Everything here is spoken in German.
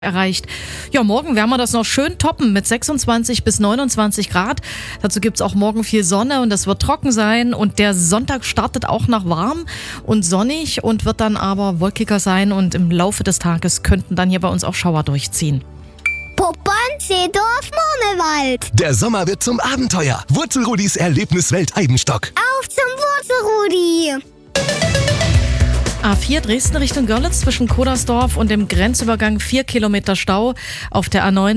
erreicht. Ja, morgen werden wir das noch schön toppen mit 26 bis 29 Grad. Dazu gibt es auch morgen viel Sonne und es wird trocken sein. Und der Sonntag startet auch noch warm und sonnig und wird dann aber wolkiger sein. Und im Laufe des Tages könnten dann hier bei uns auch Schauer durchziehen. Poppern, Seedorf, Murmelwald. Der Sommer wird zum Abenteuer. Wurzelrudis Erlebniswelt Eibenstock. Auf zum Wurzelrudi. A4 Dresden Richtung Görlitz zwischen Kodersdorf und dem Grenzübergang 4 Kilometer Stau. Auf der A9